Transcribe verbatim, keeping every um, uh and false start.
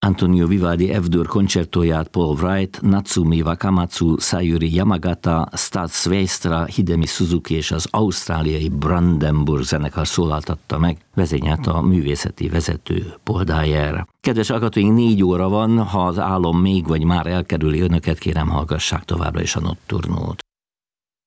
Antonio Vivaldi F-dur koncertóját Paul Wright, Natsumi Wakamatsu, Sayuri Yamagata, Stas Sveistra, Hidemi Suzuki és az ausztráliai Brandenburg zenekar szólaltatta meg, vezényelt a művészeti vezető Paul Dyer. Kedves hallgatóink, négy óra van, ha az álom még vagy már elkerüli önöket, kérem hallgassák továbbra is a Nocturnót.